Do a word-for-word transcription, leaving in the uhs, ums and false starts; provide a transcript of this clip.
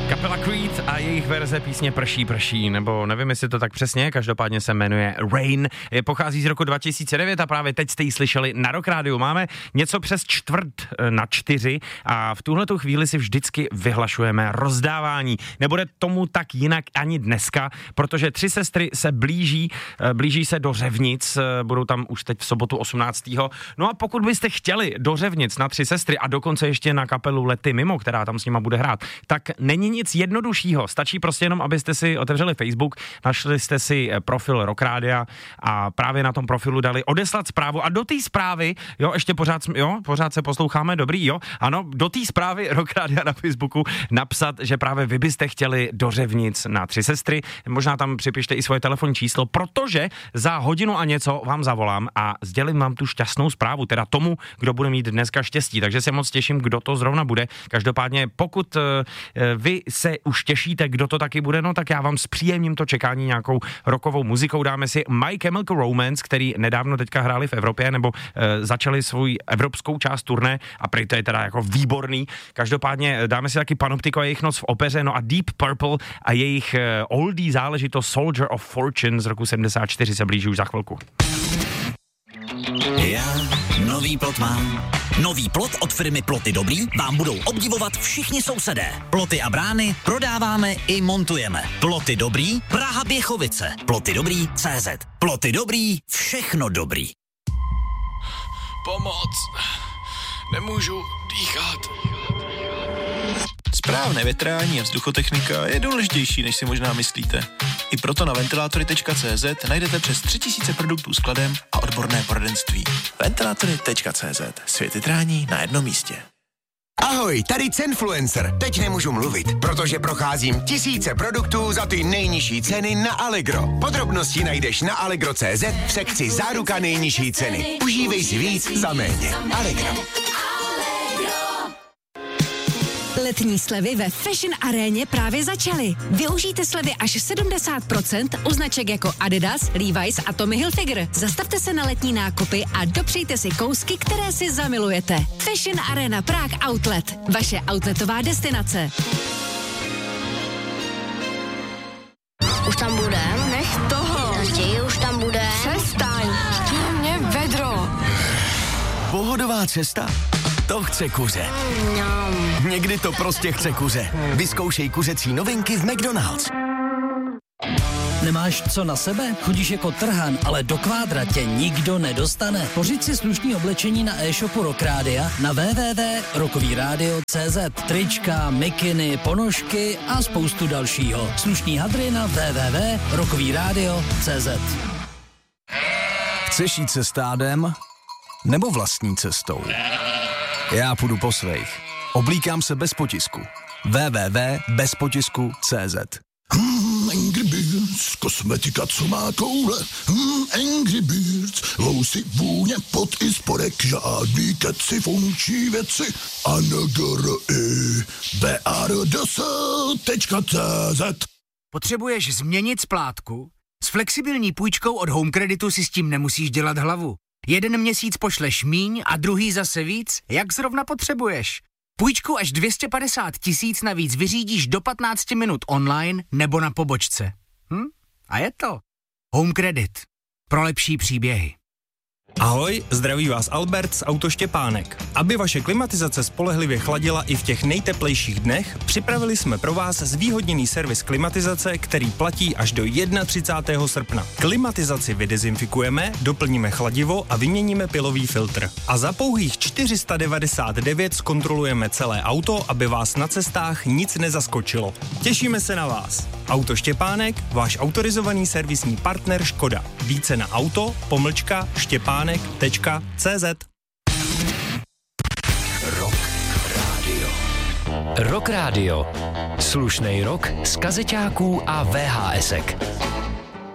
Kapela Creed a jejich verze písně Prší, prší, nebo nevím, jestli to tak přesně, každopádně se jmenuje Rain. Pochází z roku dva tisíce devět a právě teď jste ji slyšeli na Rock Rádiu. Máme něco přes čtvrt na čtyři a v tuhletu chvíli si vždycky vyhlašujeme rozdávání. Nebude tomu tak jinak ani dneska, protože Tři sestry se blíží, blíží se do Řevnic, budou tam už teď v sobotu osmnáctého No a pokud byste chtěli do Řevnic na Tři sestry a dokonce ještě na kapelu Lety mimo, která tam s nima bude hrát, tak není nic jednoduššího. Stačí prostě jenom, abyste si otevřeli Facebook, našli jste si profil Rock Rádia a právě na tom profilu dali odeslat zprávu a do té zprávy, jo, ještě pořád, jo, pořád se posloucháme, dobrý, jo, ano, do té zprávy Rock Rádia na Facebooku napsat, že právě vy byste chtěli do Řevnic na Tři sestry. Možná tam připište i svoje telefonní číslo, protože za hodinu a něco vám zavolám a sdělím vám tu šťastnou zprávu, teda tomu, kdo bude mít dneska štěstí. Takže se moc těším, kdo to zrovna bude. Každopádně, pokud uh, vy se už těšíte, kdo to taky bude, no tak já vám zpříjemním to čekání nějakou rockovou muzikou. Dáme si My Chemical Romance, který nedávno teďka hráli v Evropě, nebo e, začali svou evropskou část turné a prej to je teda jako výborný. Každopádně dáme si taky Panoptiko a jejich Noc v opeře, no a Deep Purple a jejich e, oldie záležitost Soldier of Fortune z roku sedmdesát čtyři se blíží už za chvilku. Já nový plot mám. Nový plot od firmy Ploty Dobrý vám budou obdivovat všichni sousedé. Ploty a brány prodáváme i montujeme. Ploty Dobrý, Praha Běchovice. Ploty Dobrý C Z. Ploty Dobrý, všechno dobrý. Pomoc. Nemůžu dýchat. Správné větrání a vzduchotechnika je důležitější, než si možná myslíte. I proto na ventilátory tečka cé zet najdete přes tři tisíce produktů s kladem a odborné poradenství. ventilátory tečka cé zet. Svět větrání na jednom místě. Ahoj, tady Cenfluencer. Teď nemůžu mluvit, protože procházím tisíce produktů za ty nejnižší ceny na Allegro. Podrobnosti najdeš na allegro tečka cé zet v sekci Záruka nejnižší ceny. Užívej si víc za méně. Allegro. Letní slevy ve Fashion Aréně právě začaly. Využijte slevy až sedmdesát procent u značek jako Adidas, Levi's a Tommy Hilfiger. Zastavte se na letní nákupy a dopřejte si kousky, které si zamilujete. Fashion Arena Prague Outlet. Vaše outletová destinace. Už tam budem? Nech toho. Chtějí, už tam budem. Přestaň. Mě vedro. Pohodová cesta? To chce kuře. Někdy to prostě chce kuře. Vyzkoušej kuřecí novinky v McDonald's. Nemáš co na sebe? Chodíš jako trhan, ale do kvádra tě nikdo nedostane. Pořiď si slušný oblečení na e-shopu Rock Rádia na w w w tečka rockový rádio tečka cé zet. Trička, mikiny, ponožky a spoustu dalšího. Slušný hadry na w w w tečka rockový rádio tečka cé zet. Chceš jít se stádem? Nebo vlastní cestou? Já půjdu po svých. Oblíkám se bez potisku. w w w tečka bez potisku tečka cé zet. Hmm, Angry Birds, kosmetika, co má koule. Hmm, Angry Birds, lousy, vůně, pot i spodek, žádný keci, funkční věci. A N G R I B R D S tečka cé zet. Potřebuješ změnit splátku? S flexibilní půjčkou od Home Creditu si s tím nemusíš dělat hlavu. Jeden měsíc pošleš míň a druhý zase víc, jak zrovna potřebuješ. Půjčku až dvě stě padesát tisíc navíc vyřídíš do patnáct minut online nebo na pobočce. Hm? A je to Home Credit. Pro lepší příběhy. Ahoj, zdraví vás Albert z Auto Štěpánek. Aby vaše klimatizace spolehlivě chladila i v těch nejteplejších dnech, připravili jsme pro vás zvýhodněný servis klimatizace, který platí až do třicátého prvního srpna. Klimatizaci vydezinfikujeme, doplníme chladivo a vyměníme pilový filtr. A za pouhých čtyři sta devadesát devět zkontrolujeme celé auto, aby vás na cestách nic nezaskočilo. Těšíme se na vás. Auto Štěpánek, váš autorizovaný servisní partner Škoda. Více na auto, pomlčka, štěpánek tečka cé zet. Rock Rádio. Rock Rádio. Slušnej rock z kazeťáků a vé há esek.